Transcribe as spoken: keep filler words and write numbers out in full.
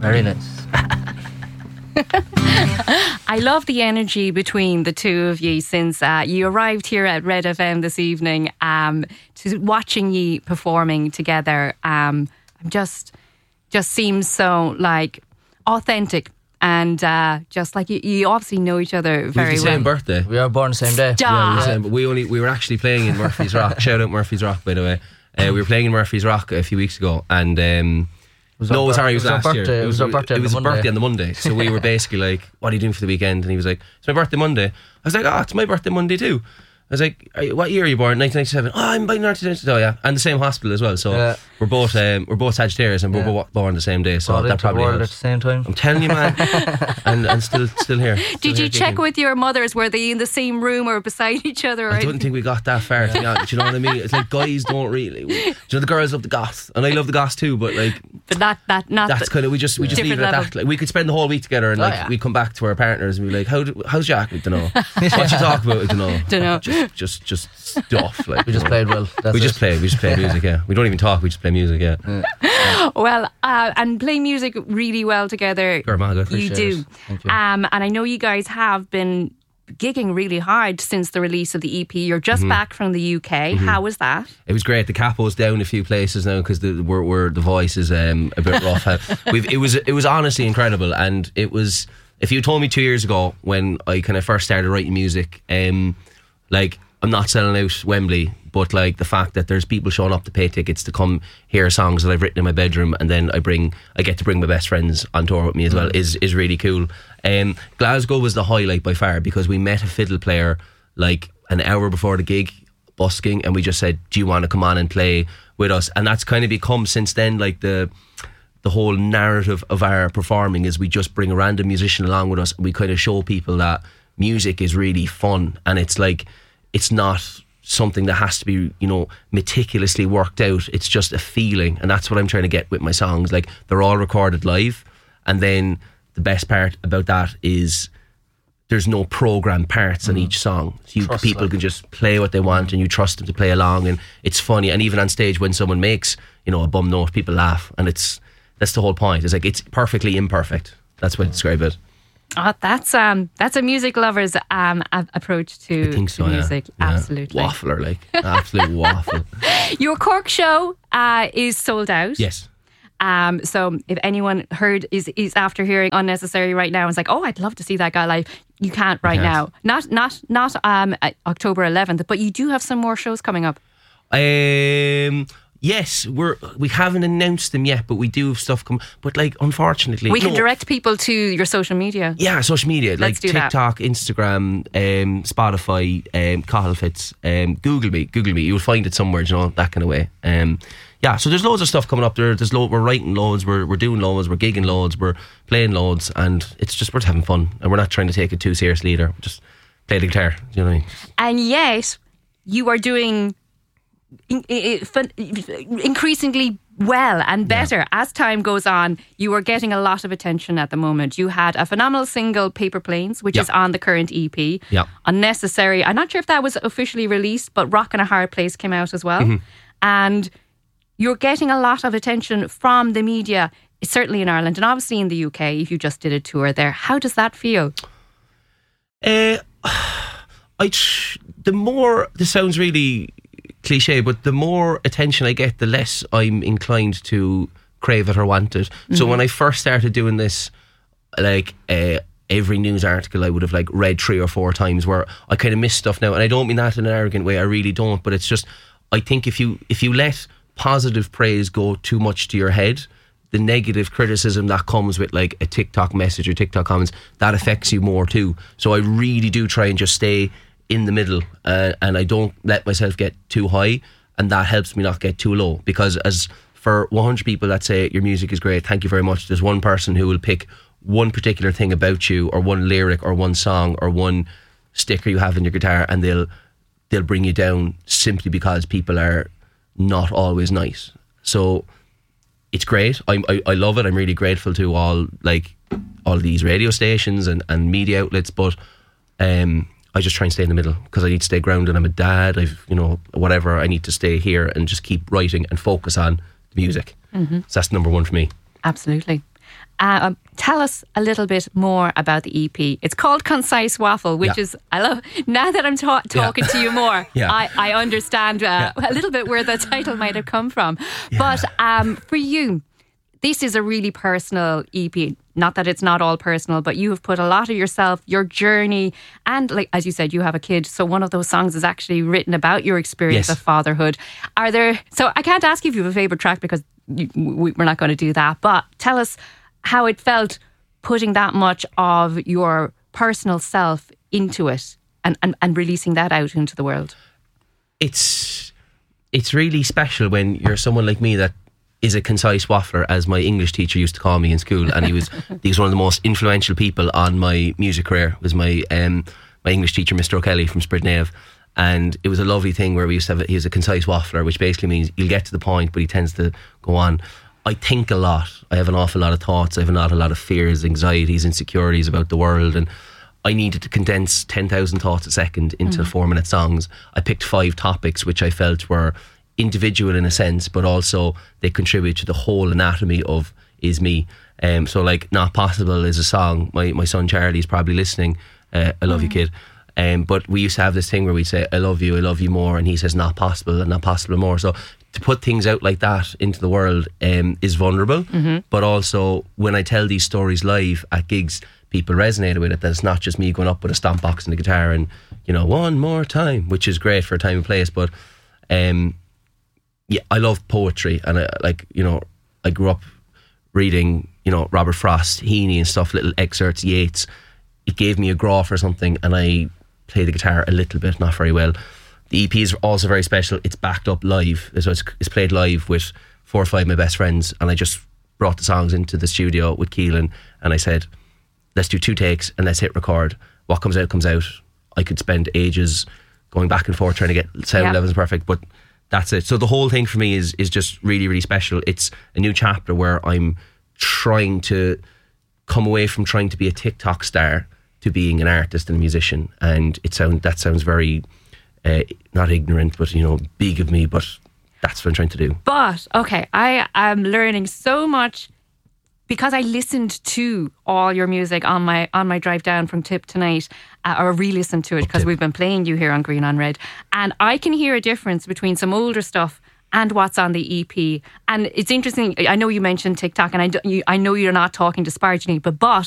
Very nice. I love the energy between the two of you since uh, you arrived here at Red F M this evening. Um, to watching you performing together, um, just just seems so like authentic. And uh, just like you, you obviously know each other very well. We have the same well. birthday. We are born the same day. Stop. Yeah, we, were same, but we only we were actually playing in Murphy's Rock. Shout out Murphy's Rock, by the way. Uh, we were playing in Murphy's Rock a few weeks ago, and um, was no, it was bir- sorry, it was, it was last our year. birthday- it was our birthday It on was the a birthday Monday. on the Monday. So we were basically like, "What are you doing for the weekend?" And he was like, "It's my birthday Monday." I was like, "Oh, it's my birthday Monday too." I was like, "Are you- "What year are you born?" nineteen ninety-seven. Oh, I'm by nineteen ninety-seven. Oh, yeah, and the same hospital as well. So Yeah. we're both um, we're both Sagittarius, and Yeah. we're both born the same day. So Brought that into the probably world at helps. the same time. I'm telling you, man, and and still still here. Still Did here you check gigging. with your mothers? Were they in the same room or beside each other? Or I don't think we got that far, to be honest. Do you know what I mean? It's like guys don't really. We, do you know the girls love the goth, and I love the goth too. But like but not that not that's the, kind of we just we just leave it Different at level. that. Like we could spend the whole week together, and Oh, like yeah. we'd come back to our partners and be like, "How do, how's Jack?" We don't know. What you talk about? We don't know. Dunno. Just just just stuff. Like We just played well. That's we it. just play. We just play music. Yeah, we don't even talk. We just play music. Yeah. well, uh, and play music really well together. Sure, man, good. You Appreciate do. it. Thank you. Um, and I know you guys have been gigging really hard since the release of the E P. You're just Mm-hmm. back from the U K. How was that? It was great. The capo's down a few places now because the we're, we're, the voice is um, a bit rough. Uh, We've, it was it was honestly incredible, and it was. If you told me two years ago when I kind of first started writing music, um, like I'm not selling out Wembley, but like the fact that there's people showing up to pay tickets to come hear songs that I've written in my bedroom, and then I bring I get to bring my best friends on tour with me as well is is really cool. Um, Glasgow was the highlight by far because we met a fiddle player like an hour before the gig, busking, and we just said, "Do you want to come on and play with us?" And that's kind of become since then like the the whole narrative of our performing is we just bring a random musician along with us and we kind of show people that music is really fun, and it's like it's not something that has to be, you know, meticulously worked out. It's just a feeling, and that's what I'm trying to get with my songs. Like they're all recorded live, and then the best part about that is there's no programmed parts on each song. So you, Trust people them. can just play what they want, and you trust them to play along, and it's funny. And even on stage when someone makes, you know, a bum note, people laugh, and it's that's the whole point. It's like it's perfectly imperfect. That's what I describe it. Oh, that's um, that's a music lover's um a- approach to, I think so, to yeah. music. Yeah. Absolutely. Waffler, like absolute waffle. Your Cork show uh, is sold out. Yes. Um, so if anyone heard is is after hearing Unnecessary right now and is like, oh, I'd love to see that guy live, you can't right can't. now. Not not not um uh, October eleventh, but you do have some more shows coming up. Um. Yes, we're we haven't announced them yet, but we do have stuff come. But like, unfortunately, We can no, direct people to your social media. Yeah, social media like do that. TikTok, Instagram, um, Spotify, um, Cathal Fitz, um, Google me, Google me. You'll find it somewhere, you know, that kind of way. Um, yeah, so there's loads of stuff coming up there. There's lo- we're writing loads, we're we're doing loads, we're gigging loads, we're playing loads, and it's just we're just having fun, and we're not trying to take it too seriously either. Just play the guitar. Do you know what I mean? And yet you are doing in, in, fun- increasingly well and better as time goes on. You are getting a lot of attention at the moment. You had a phenomenal single, Paper Planes, which Yeah. is on the current E P. Yeah. Unnecessary. I'm not sure if that was officially released, but Rock in a Hard Place came out as well. Mm-hmm. And you're getting a lot of attention from the media, certainly in Ireland and obviously in the U K, if you just did a tour there. How does that feel? Uh, I tr- the more this sounds really cliche, but the more attention I get, the less I'm inclined to crave it or want it. Mm-hmm. So when I first started doing this, like uh, every news article I would have like read three or four times, where I kind of miss stuff now, and I don't mean that in an arrogant way. I really don't. But it's just I think if you if you let positive praise go too much to your head, the negative criticism that comes with like a TikTok message or TikTok comments, that affects you more too. So I really do try and just stay in the middle, uh, and I don't let myself get too high, and that helps me not get too low. Because as for one hundred people that say your music is great, thank you very much, there's one person who will pick one particular thing about you, or one lyric or one song or one sticker you have in your guitar, and they'll they'll bring you down simply because people are not always nice. So it's great. I'm, I I love it. I'm really grateful to all like all these radio stations and, and media outlets, but um, I just try and stay in the middle because I need to stay grounded. I'm a dad. I've you know whatever. I need to stay here and just keep writing and focus on the music. Mm-hmm. So that's number one for me. Absolutely. Uh, tell us a little bit more about the E P. It's called Concise Waffle, which yeah. is, I love, now that I'm ta- talking yeah. to you more, yeah. I, I understand uh, yeah. a little bit where the title might have come from. Yeah. But um, for you, this is a really personal E P. Not that it's not all personal, but you have put a lot of yourself, your journey, and like as you said, you have a kid. So one of those songs is actually written about your experience yes. of fatherhood. Are there? So I can't ask you if you have a favourite track because you, we, we're not going to do that. But tell us how it felt putting that much of your personal self into it and, and, and releasing that out into the world. It's it's really special when you're someone like me that is a concise waffler, as my English teacher used to call me in school, and he was he was one of the most influential people on my music career. Was my um, my English teacher, Mister O'Kelly from Spridnave, and it was a lovely thing where we used to have. He was a concise waffler, which basically means he'll get to the point, but he tends to go on. I think a lot. I have an awful lot of thoughts. I have not a lot of fears, anxieties, insecurities about the world, and I needed to condense ten thousand thoughts a second into mm. four minute songs. I picked five topics which I felt were individual in a sense, but also they contribute to the whole anatomy of Is Me. Um, so like Not Possible is a song. My my son Charlie's probably listening. Uh, I love mm. you, kid. Um, but we used to have this thing where we'd say, I love you, I love you more, and he says not possible and not possible more. So to put things out like that into the world um, is vulnerable, mm-hmm. but also when I tell these stories live at gigs, people resonate with it, that it's not just me going up with a stomp box and a guitar and, you know, one more time, which is great for a time and place, but um, yeah, I love poetry, and I, like, you know, I grew up reading, you know, Robert Frost, Heaney and stuff, little excerpts, Yeats. It gave me a grow for something, and I play the guitar a little bit, not very well. The E P is also very special. It's backed up live. So it's, it's played live with four or five of my best friends, and I just brought the songs into the studio with Keelan, and I said, let's do two takes and let's hit record. What comes out comes out. I could spend ages going back and forth trying to get sound yeah. levels perfect, but that's it. So the whole thing for me is is just really, really special. It's a new chapter where I'm trying to come away from trying to be a TikTok star to being an artist and a musician, and it sound that sounds very uh, not ignorant, but you know, big of me, but that's what I'm trying to do. But okay, I am learning so much because I listened to all your music on my on my drive down from Tip tonight, uh, or re-listened to it because we've been playing you here on Green on Red, and I can hear a difference between some older stuff and what's on the E P. And it's interesting, I know you mentioned TikTok, and I, do, you, I know you're not talking disparagingly, but but